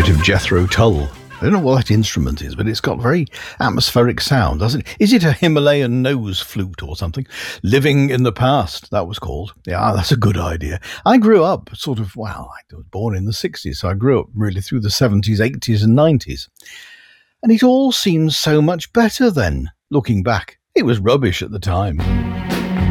bit of Jethro Tull. I don't know what that instrument is, but it's got very atmospheric sound, doesn't it? Is it a Himalayan nose flute or something? Living in the Past, that was called. Yeah, that's a good idea. I grew up I was born in the 60s, so I grew up really through the 70s, 80s and 90s. And it all seems so much better then, looking back. It was rubbish at the time.